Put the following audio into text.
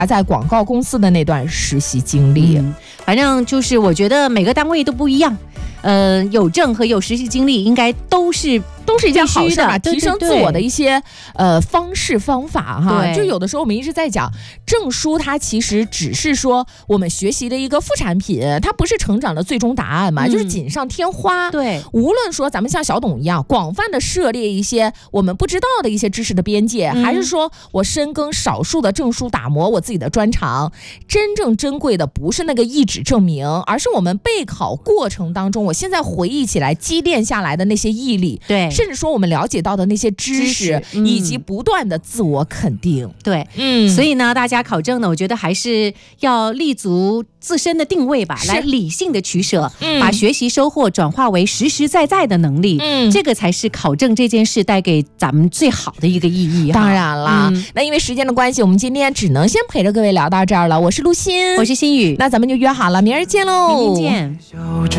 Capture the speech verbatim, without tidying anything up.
在广告公司的那段实习经历。 嗯，反正就是我觉得每个单位都不一样，呃，有证和有实习经历应该都是。 都是一件好事吧， 提升自我的一些呃方式方法哈。就有的时候我们一直在讲证书，它其实只是说我们学习的一个副产品，它不是成长的最终答案嘛，嗯、就是锦上添花。 对， 无论说咱们像小董一样广泛的涉猎一些我们不知道的一些知识的边界，嗯、还是说我深耕少数的证书，打磨我自己的专长，真正珍贵的不是那个一纸证明，而是我们备考过程当中，我现在回忆起来积淀下来的那些毅力。 对。 甚至说我们了解到的那些知识，知识嗯、以及不断的自我肯定。 对，嗯，所以呢，大家考证呢，我觉得还是要立足自身的定位吧，来理性的取舍，嗯、把学习收获转化为实实在在的能力，嗯，这个才是考证这件事带给咱们最好的一个意义。 当然了，嗯、那因为时间的关系，我们今天只能先陪着各位聊到这儿了。我是陆欣， 我是心雨， 那咱们就约好了，明儿见喽， 明天见。